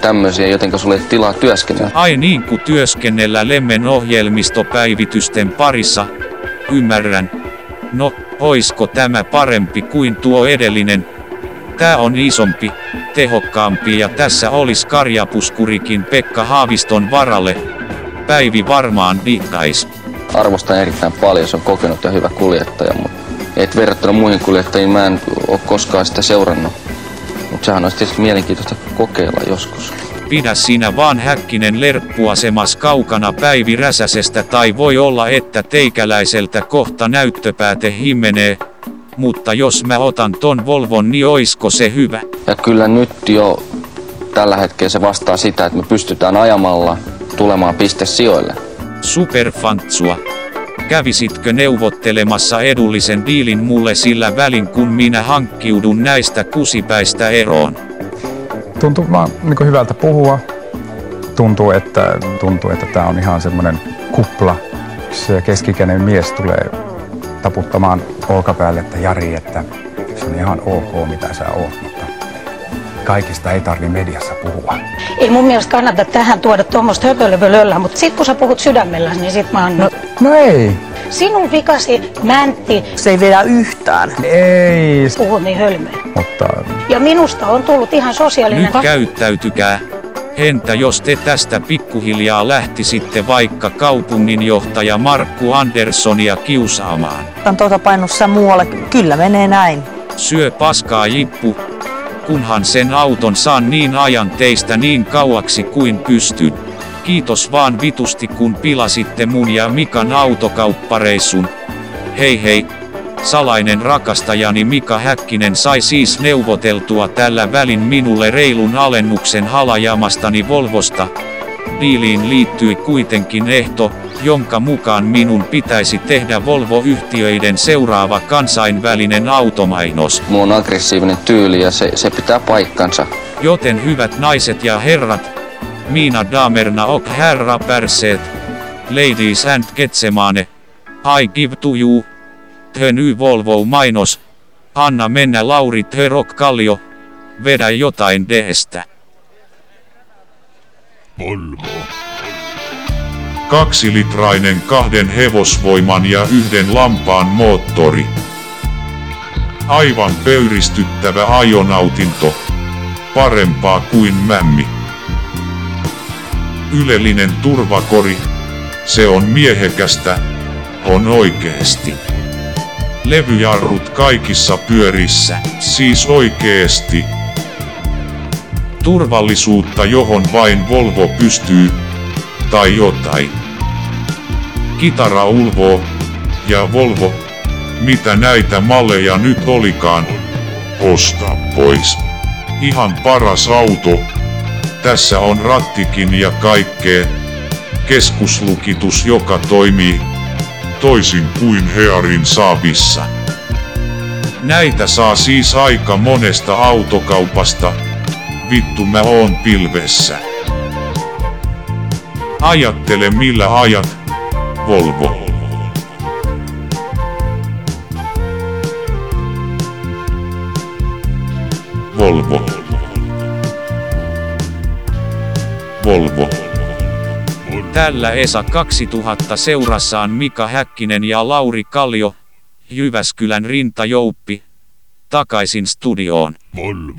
tämmöisiä, jotenka sulle ei tilaa työskennellä. Ai niin kuin työskennellä Lemmen ohjelmistopäivitysten parissa. Ymmärrän. No, oisko tämä parempi kuin tuo edellinen? Tää on isompi, tehokkaampi ja tässä olis karjapuskurikin Pekka Haaviston varalle. Päivi varmaan diggais. Arvostan erittäin paljon, se on kokenut ja hyvä kuljettaja, mutta verrattuna muihin kuljettajiin mä en ole koskaan sitä seurannut. Mutta sehän olisi tietysti mielenkiintoista kokeilla joskus. Pidä sinä vaan Häkkinen lerppuasemas kaukana Päivi Räsäsestä tai voi olla että teikäläiseltä kohta näyttöpääte himmenee. Mutta jos mä otan ton Volvon, niin oisko se hyvä? Ja kyllä nyt jo tällä hetkellä se vastaa sitä, että me pystytään ajamalla tulemaan pistesijoille. Superfantsua. Kävisitkö neuvottelemassa edullisen diilin mulle sillä välin kun minä hankkiudun näistä kusipäistä eroon? Tuntuu vaan niin hyvältä puhua. Tuntuu, että tää on ihan semmoinen kupla. Se keskikäinen mies tulee taputtamaan olkapäälle, että Jari, että se on ihan ok mitä sä oot, mutta kaikista ei tarvi mediassa puhua. Ei mun mielestä kannata tähän tuoda tuommoista höpölöpölöllä, mutta sit kun sä puhut sydämellä, niin sit mä oon... No ei. Sinun vikasi mäntti. Se ei vedä yhtään. Ei. Puhut niin hölmöä. Mutta... Ja minusta on tullut ihan sosiaalinen... Nyt käyttäytykää. Entä jos te tästä pikkuhiljaa lähtisitte vaikka kaupunginjohtaja Markku Anderssonia kiusaamaan? Tuota painossa muualle. Kyllä menee näin. Syö paskaa Jippu. Kunhan sen auton saan niin ajan teistä niin kauaksi kuin pystyn. Kiitos vaan vitusti kun pilasitte mun ja Mikan autokauppareissun. Hei hei. Salainen rakastajani Mika Häkkinen sai siis neuvoteltua tällä välin minulle reilun alennuksen halajamastani Volvosta. Diiliin liittyi kuitenkin ehto, jonka mukaan minun pitäisi tehdä Volvo-yhtiöiden seuraava kansainvälinen automainos. Mulla on aggressiivinen tyyli ja se pitää paikkansa. Joten hyvät naiset ja herrat, mina damerna och herra perseet, ladies and getsemane, I give to you, the new Volvo-mainos, anna mennä Lauri the Rock Kallio, vedä jotain deestä. Volvo. 2-litrainen 2 hevosvoiman ja 1 lampaan moottori. Aivan pöyristyttävä ajonautinto. Parempaa kuin mämmi. Ylellinen turvakori. Se on miehekästä. On oikeesti. Levyjarrut kaikissa pyörissä. Siis oikeesti. Turvallisuutta johon vain Volvo pystyy. Tai jotain. Kitara ulvoo. Ja Volvo. Mitä näitä malleja nyt olikaan? Osta pois. Ihan paras auto. Tässä on rattikin ja kaikkea. Keskuslukitus joka toimii. Toisin kuin Hearin Saabissa. Näitä saa siis aika monesta autokaupasta. Vittu mä oon pilvessä. Ajattele millä ajat. Volvo. Volvo. Volvo. Tällä ESA 2000 seurassaan Mika Häkkinen ja Lauri Kallio, Jyväskylän rintajouppi, takaisin studioon. Volvo.